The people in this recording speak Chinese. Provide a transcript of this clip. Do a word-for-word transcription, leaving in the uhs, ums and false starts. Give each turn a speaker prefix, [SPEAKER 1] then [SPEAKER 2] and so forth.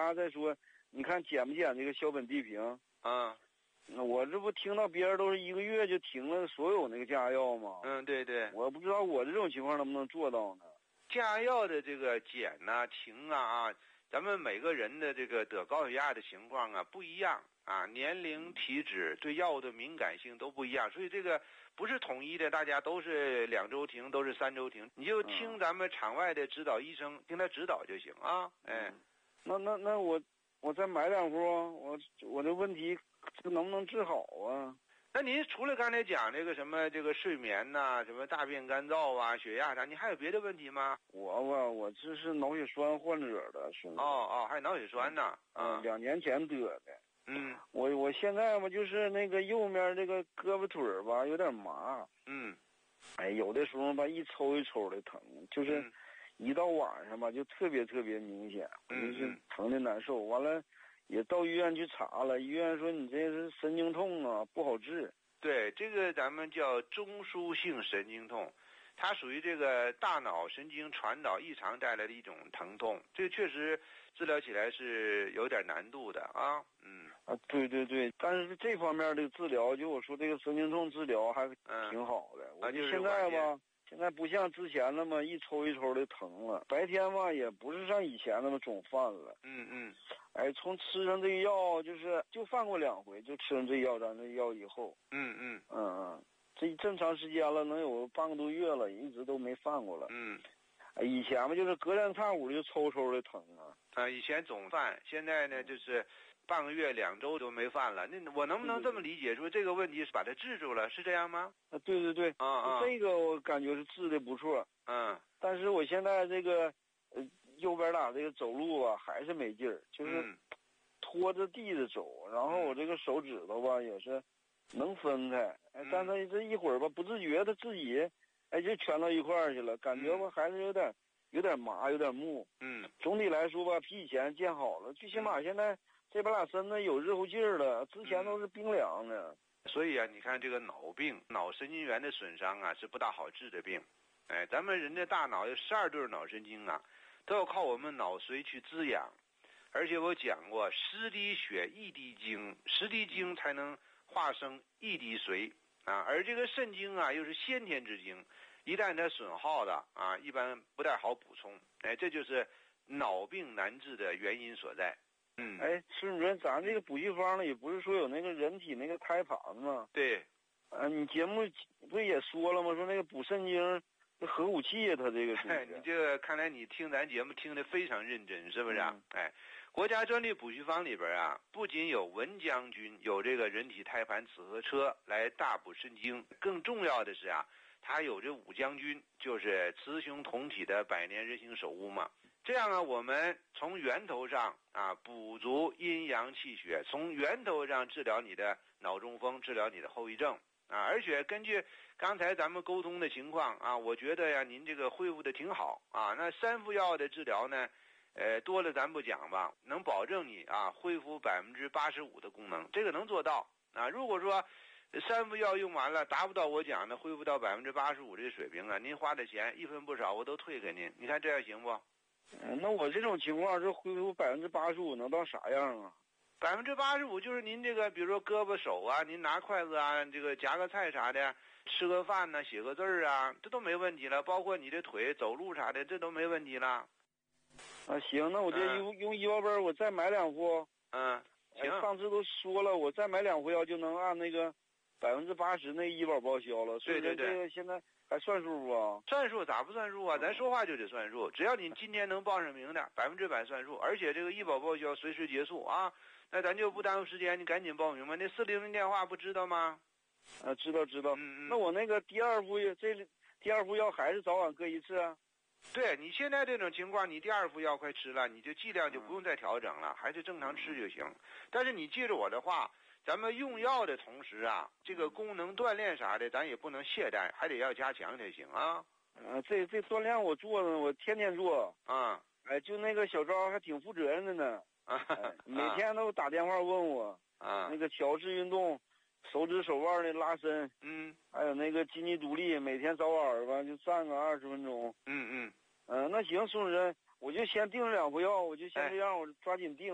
[SPEAKER 1] 啥？再说，你看减不减这个硝苯地平？
[SPEAKER 2] 啊，
[SPEAKER 1] 那我这不听到别人都是一个月就停了所有那个降压药吗？
[SPEAKER 2] 嗯，对对。
[SPEAKER 1] 我不知道我这种情况能不能做到呢？
[SPEAKER 2] 降压药的这个减呐、停啊啊，咱们每个人的这个得高血压的情况啊不一样啊，年龄、体质对药物的敏感性都不一样，所以这个不是统一的，大家都是两周停，都是三周停，你就听咱们场外的指导医生，听他指导就行啊。哎，
[SPEAKER 1] 那那那我我再买两副，我我这问题这能不能治好啊？
[SPEAKER 2] 那您除了刚才讲这个什么这个睡眠呐、什么大便干燥啊、血压啥，你还有别的问题吗？
[SPEAKER 1] 我吧，我这是脑血栓患者的，是吗？
[SPEAKER 2] 哦哦，还有脑血栓呢。
[SPEAKER 1] 啊，两年前得的。
[SPEAKER 2] 嗯，
[SPEAKER 1] 我我现在吧，就是那个右面这个胳膊腿儿吧有点麻。
[SPEAKER 2] 嗯，
[SPEAKER 1] 哎，有的时候吧一抽一抽的疼，就是一到晚上吧就特别特别明显，
[SPEAKER 2] 嗯，
[SPEAKER 1] 就是疼的难受。完了也到医院去查了，医院说你这是神经痛啊，不好治。
[SPEAKER 2] 对，这个咱们叫中枢性神经痛，它属于这个大脑神经传导异常带来的一种疼痛，这个确实治疗起来是有点难度的啊。嗯
[SPEAKER 1] 啊，对对对，但是这方面的治疗，就我说这个神经痛治疗还挺好的。
[SPEAKER 2] 嗯、
[SPEAKER 1] 我就现在吧，现在不像之前那么一抽一抽的疼了，白天吧也不是像以前那么总犯了。
[SPEAKER 2] 嗯嗯。
[SPEAKER 1] 哎，从吃上这个药就是就犯过两回，就吃上这药咱这药以后。
[SPEAKER 2] 嗯嗯
[SPEAKER 1] 嗯嗯，这这么长时间了，能有半个多月了，一直都没犯过了。
[SPEAKER 2] 嗯。
[SPEAKER 1] 以前嘛，就是隔三差五就抽抽的疼啊。
[SPEAKER 2] 啊，以前总犯，现在呢就是半个月、两周都没犯了。那我能不能这么理解，说这个问题是把它治住了，是这样吗？
[SPEAKER 1] 啊，对对对，
[SPEAKER 2] 啊啊，
[SPEAKER 1] 这个我感觉是治的不错。
[SPEAKER 2] 嗯。
[SPEAKER 1] 但是我现在这个呃右边打这个走路啊还是没劲儿，就是拖着地着走，然后我这个手指头吧也是能分开，哎，但是这一会儿吧不自觉的自己哎就蜷到一块儿去了，感觉吧还是有点有点麻，有点木。
[SPEAKER 2] 嗯，
[SPEAKER 1] 总体来说吧比以前见好了，最起码现在这把俩身子有热乎劲儿了，之前都是冰凉的。
[SPEAKER 2] 所以啊，你看这个脑病、脑神经元的损伤啊是不大好治的病。哎，咱们人的大脑有十二对脑神经啊，都要靠我们脑髓去滋养。而且我讲过，十滴血一滴精，十滴精才能化生一滴髓啊。而这个肾精啊，又是先天之精，一旦它损耗了啊，一般不太好补充。哎，这就是脑病难治的原因所在。嗯，
[SPEAKER 1] 哎，孙主任，咱这个补气方呢，也不是说有那个人体那个胎盘吗？
[SPEAKER 2] 对。
[SPEAKER 1] 啊，你节目不也说了吗？说那个补肾精。这核武器啊，他这个是。
[SPEAKER 2] 哎，你这个看来你听咱节目听得非常认真，是不是啊？嗯、哎，国家专利补虚方里边啊，不仅有文将军有这个人体胎盘紫河车来大补肾精，更重要的是啊，他有这武将军，就是雌雄同体的百年人形首乌嘛。这样啊，我们从源头上啊补足阴阳气血，从源头上治疗你的脑中风，治疗你的后遗症。啊，而且根据刚才咱们沟通的情况啊，我觉得呀，您这个恢复的挺好啊。那三副药的治疗呢，呃，多了咱不讲吧，能保证你啊恢复百分之八十五的功能，这个能做到啊。如果说三副药用完了达不到我讲的恢复到百分之八十五这个水平啊，您花的钱一分不少，我都退给您。你看这样行不？
[SPEAKER 1] 嗯，那我这种情况是恢复百分之八十五能到啥样啊？
[SPEAKER 2] 百分之八十五就是您这个，比如说胳膊手啊，您拿筷子啊，这个夹个菜啥的，吃个饭呢，写个字儿啊，这都没问题了。包括你的腿走路啥的，这都没问题了。
[SPEAKER 1] 啊，行，那我这用、嗯、用医保本我再买两副。
[SPEAKER 2] 嗯，行。
[SPEAKER 1] 哎、上次都说了，我再买两副药就能按那个百分之八十那医保报销了。
[SPEAKER 2] 对对对。
[SPEAKER 1] 这个现在还算数不？
[SPEAKER 2] 算数咋不算数啊？咱说话就得算数，只要你今天能报上名的，百分之百算数，而且这个医保报销随时结束啊。那咱就不耽误时间，你赶紧报名吧。那四零零电话不知道吗？
[SPEAKER 1] 啊，知道知道。
[SPEAKER 2] 嗯嗯。
[SPEAKER 1] 那我那个第二副这第二副药还是早晚各一次啊？
[SPEAKER 2] 对，你现在这种情况，你第二副药快吃了，你就剂量就不用再调整了，嗯、还是正常吃就行。但是你记着我的话，咱们用药的同时啊，这个功能锻炼啥的，咱也不能懈怠，还得要加强才行啊。
[SPEAKER 1] 嗯、呃，这这锻炼我做呢，我天天做。
[SPEAKER 2] 啊、
[SPEAKER 1] 嗯。哎，就那个小赵还挺负责任的呢。
[SPEAKER 2] 啊、
[SPEAKER 1] 哎，每天都打电话问我。
[SPEAKER 2] 啊。
[SPEAKER 1] 那个桥式运动，手指手腕的拉伸。
[SPEAKER 2] 嗯。
[SPEAKER 1] 还有那个筋肌独立，每天早晚吧就站个二十分钟。
[SPEAKER 2] 嗯嗯。
[SPEAKER 1] 嗯、呃，那行，孙主任，我就先定了两副药，我就先这样，哎、我抓紧定。